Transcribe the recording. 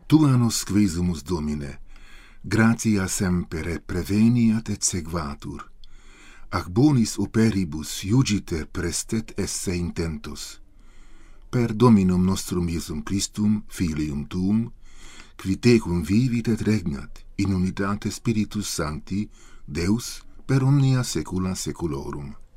tua nos quesumus, Domine, gratia semper preveniat et sequatur, ac bonis operibus iugiter prestet esse intentus. Per Dominum nostrum Iesum Christum, Filium Tuum, qui tecum vivit et regnat in unitate Spiritus Sancti, Deus per omnia saecula saeculorum.